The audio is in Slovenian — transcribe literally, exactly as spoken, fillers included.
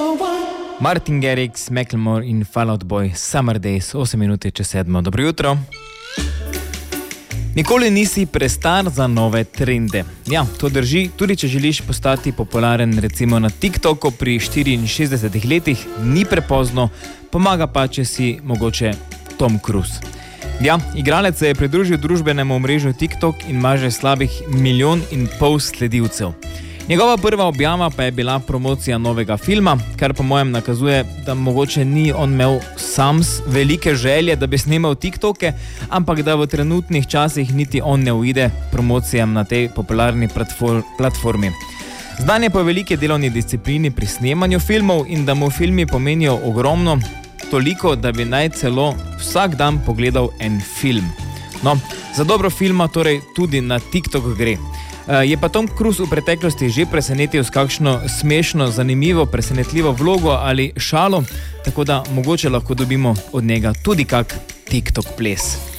Martin Garrix, Macklemore in Fall Out Boy, Summer Days, osem minut čez sedmo. Dobro jutro. Nikoli nisi prestar za nove trende. Ja, to drži, tudi če želiš postati popularen recimo na TikToku pri štiriinšestdesetih letih, ni prepozno, pomaga pa, če si mogoče Tom Cruise. Ja, igralec se je pridružil družbenemu omrežju TikTok in ima že slabih milijon in pol sledilcev. Njegova prva objava pa je bila promocija novega filma, kar po mojem nakazuje, da mogoče ni on imel sam velike želje, da bi snimal TikToke, ampak da v trenutnih časih niti on ne uide promocijam na tej popularni platformi. Znan je po velike delovni disciplini pri snemanju filmov in da mu filmi pomenijo ogromno, toliko, da bi naj celo vsak dan pogledal en film. No, za dobro filma torej tudi na TikTok gre. Je pa Tom Cruise v preteklosti že presenetil s kakšno smešno, zanimivo, presenetljivo vlogo ali šalo, tako da mogoče lahko dobimo od njega tudi kak TikTok ples.